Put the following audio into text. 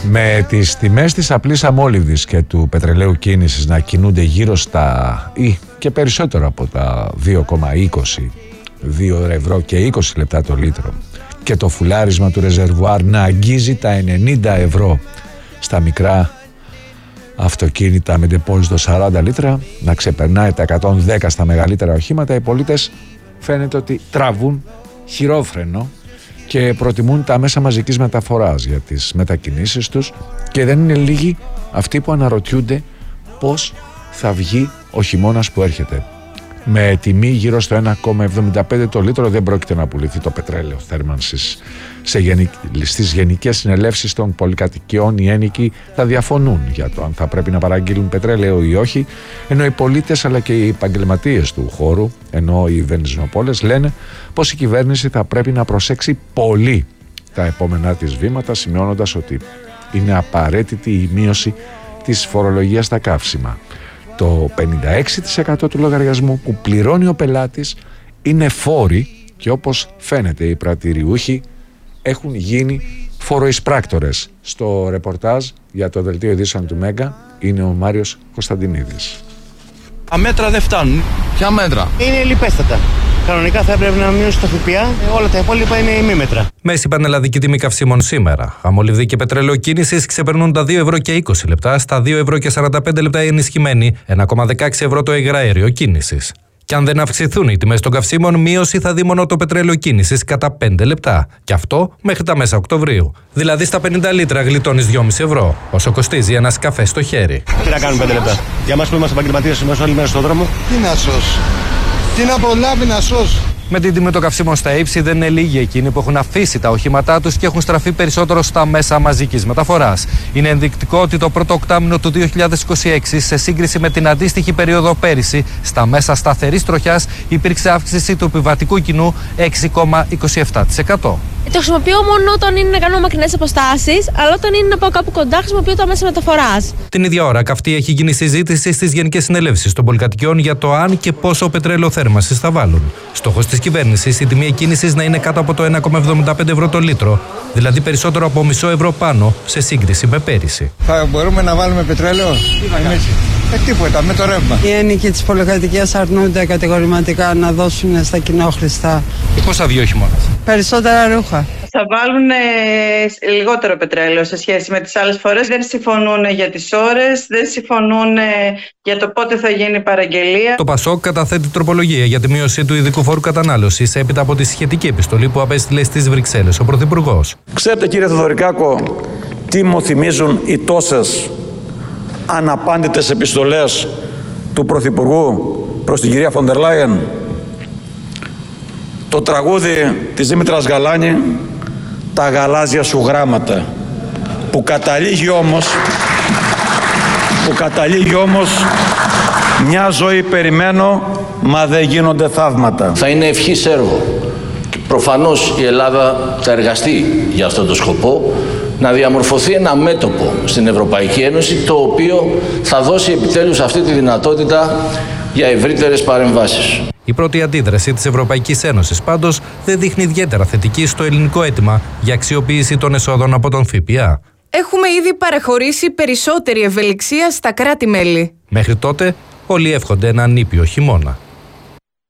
Με τις τιμές της απλής αμόλυβδης και του πετρελαίου κίνησης να κινούνται γύρω στα ή και περισσότερο από τα 2,20 ευρώ και 20 λεπτά το λίτρο και το φουλάρισμα του ρεζερβουάρ να αγγίζει τα 90 ευρώ στα μικρά αυτοκίνητα με ντεπόζιτο 40 λίτρα, να ξεπερνάει τα 110 στα μεγαλύτερα οχήματα, οι πολίτες φαίνεται ότι τραβούν χειρόφρενο και προτιμούν τα μέσα μαζικής μεταφοράς για τις μετακινήσεις τους, και δεν είναι λίγοι αυτοί που αναρωτιούνται πώς θα βγει ο χειμώνας που έρχεται. Με τιμή γύρω στο 1,75 το λίτρο δεν πρόκειται να πουληθεί το πετρέλαιο θέρμανσης. Στις γενικές συνελεύσεις των πολυκατοικιών οι ένοικοι θα διαφωνούν για το αν θα πρέπει να παραγγείλουν πετρέλαιο ή όχι, ενώ οι πολίτες αλλά και οι επαγγελματίες του χώρου, ενώ οι βενζινοπόλες, λένε πως η κυβέρνηση θα πρέπει να προσέξει πολύ τα επόμενά της βήματα, σημειώνοντας ότι είναι απαραίτητη η μείωση της φορολογίας στα καύσιμα. Το 56% του λογαριασμού που πληρώνει ο πελάτης είναι φόροι, και όπως φαίνεται οι πρατηριούχοι έχουν γίνει φοροεισπράκτορες. Στο ρεπορτάζ για το δελτίο ειδήσεων του Μέγκα είναι ο Μάριος Κωνσταντινίδης. Τα μέτρα δεν φτάνουν. Ποια μέτρα? Είναι λιπέστατα. Κανονικά θα έπρεπε να μειώσει το ΦΠΑ, όλα τα υπόλοιπα είναι ημίμετρα. Μέση πανελλαδική τιμή καυσίμων σήμερα. Αμολυβδή και πετρέλαιο κίνησης ξεπερνούν τα 2 ευρώ και 20 λεπτά, στα 2 ευρώ και 45 λεπτά η ενισχυμένη, 1,16 ευρώ το υγραέριο κίνησης. Και αν δεν αυξηθούν οι τιμές των καυσίμων, μείωση θα δει μόνο το πετρέλαιο κίνησης κατά 5 λεπτά. Και αυτό μέχρι τα μέσα Οκτωβρίου. Δηλαδή στα 50 λίτρα γλιτώνεις 2,5 ευρώ, όσο κοστίζει ένας καφές στο χέρι. Τι να κάνουμε 5 λεπτά? Για μας που είμαστε επαγγελματίες, είμαστε όλη μέρα στον δρόμο. Τι να σώσει? Τι να προλάβει να σώσει? Με την τιμή των καυσίμων στα ύψη, δεν είναι λίγοι εκείνοι που έχουν αφήσει τα οχήματά τους και έχουν στραφεί περισσότερο στα μέσα μαζικής μεταφοράς. Είναι ενδεικτικό ότι το πρώτο οκτάμηνο του 2026, σε σύγκριση με την αντίστοιχη περίοδο πέρυσι, στα μέσα σταθερής τροχιάς υπήρξε αύξηση του επιβατικού κοινού 6,27%. Το χρησιμοποιώ μόνο όταν είναι να κάνω μακρινές αποστάσεις, αλλά όταν είναι να πάω κάπου κοντά, χρησιμοποιώ τα μέσα μεταφοράς. Την ίδια ώρα, καυτή έχει γίνει συζήτηση στις γενικές συνελεύσεις των πολυκατοικιών για το αν και πόσο πετρέλαιο θέρμανσης θα βάλουν. Στόχος της κυβέρνησης η τιμή εκκίνησης να είναι κάτω από το 1,75 ευρώ το λίτρο, δηλαδή περισσότερο από μισό ευρώ πάνω σε σύγκριση με πέρυσι. Θα μπορούμε να βάλουμε πετρέλαιο? Τίποτα, με το ρεύμα. Οι ένοικοι της πολυκατοικίας αρνούνται κατηγορηματικά να δώσουν στα κοινόχρηστα. Και πώς θα βγει ο χειμώνας? Περισσότερα ρούχα. Θα βάλουν λιγότερο πετρέλαιο σε σχέση με τις άλλες φορές. Δεν συμφωνούν για τις ώρες, δεν συμφωνούν για το πότε θα γίνει η παραγγελία. Το ΠΑΣΟΚ καταθέτει τροπολογία για τη μείωση του ειδικού φόρου κατανάλωσης έπειτα από τη σχετική επιστολή που απέστειλε στις Βρυξέλλες ο Πρωθυπουργός. Ξέρετε, κύριε Θεοδωρικάκο, τι μου θυμίζουν οι τόσες αναπάντητες επιστολές του Πρωθυπουργού προς την κυρία Φοντερ Λάιεν? Το τραγούδι της Δήμητρας Γαλάνη, «Τα γαλάζια σου γράμματα», που καταλήγει όμως «Μια ζωή περιμένω, μα δεν γίνονται θαύματα». Θα είναι ευχής έργο. Προφανώς η Ελλάδα θα εργαστεί για αυτόν τον σκοπό, να διαμορφωθεί ένα μέτωπο στην Ευρωπαϊκή Ένωση, το οποίο θα δώσει επιτέλους αυτή τη δυνατότητα για ευρύτερες παρεμβάσεις. Η πρώτη αντίδραση της Ευρωπαϊκής Ένωσης πάντως δεν δείχνει ιδιαίτερα θετική στο ελληνικό αίτημα για αξιοποίηση των εσόδων από τον ΦΠΑ. Έχουμε ήδη παραχωρήσει περισσότερη ευελιξία στα κράτη-μέλη. Μέχρι τότε όλοι εύχονται έναν ήπιο χειμώνα.